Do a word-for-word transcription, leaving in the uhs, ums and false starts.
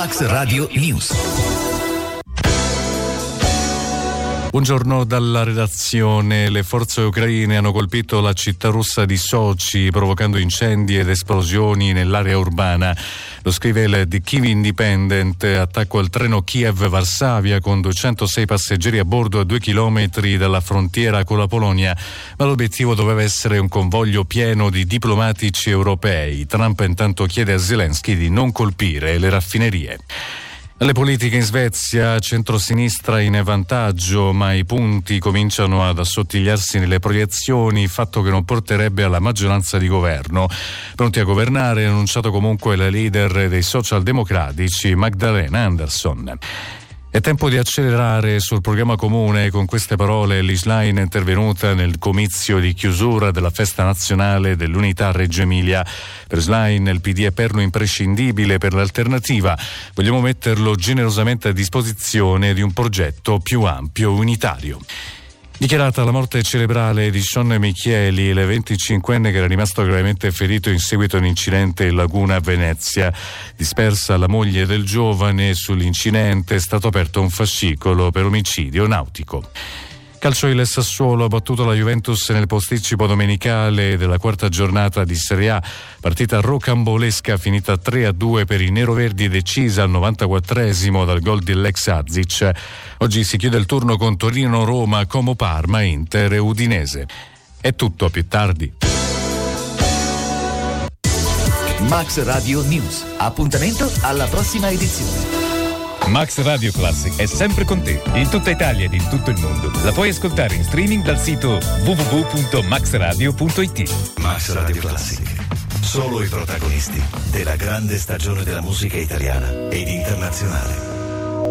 Max Radio News. Buongiorno dalla redazione. Le forze ucraine hanno colpito la città russa di Sochi, provocando incendi ed esplosioni nell'area urbana. Lo scrive il The Kyiv Independent. Attacco al treno Kiev-Varsavia con duecentosei passeggeri a bordo a due chilometri dalla frontiera con la Polonia, ma l'obiettivo doveva essere un convoglio pieno di diplomatici europei. Trump intanto chiede a Zelensky di non colpire le raffinerie. Le politiche in Svezia, centrosinistra in vantaggio, ma i punti cominciano ad assottigliarsi nelle proiezioni, fatto che non porterebbe alla maggioranza di governo. Pronti a governare, ha annunciato comunque la leader dei socialdemocratici, Magdalena Andersson. È tempo di accelerare sul programma comune. Con queste parole Elly Schlein è intervenuta nel comizio di chiusura della festa nazionale dell'unità a Reggio Emilia. Per Schlein il P D è perno imprescindibile per l'alternativa. Vogliamo metterlo generosamente a disposizione di un progetto più ampio, unitario. Dichiarata la morte cerebrale di Sean Michieli, il venticinquenne che era rimasto gravemente ferito in seguito a un incidente in laguna a Venezia. Dispersa la moglie del giovane, sull'incidente è stato aperto un fascicolo per omicidio nautico. Calcio, il Sassuolo ha battuto la Juventus nel posticipo domenicale della quarta giornata di Serie A, partita rocambolesca finita tre a due per i neroverdi, decisa al novantaquattresimo dal gol dell'ex Azic. Oggi si chiude il turno con Torino, Roma, Como, Parma, Inter e Udinese. È tutto, a più tardi. Max Radio News. Appuntamento alla prossima edizione. Max Radio Classic è sempre con te, in tutta Italia ed in tutto il mondo. La puoi ascoltare in streaming dal sito w w w punto max radio punto i t. Max Radio Classic. Solo i protagonisti della grande stagione della musica italiana ed internazionale.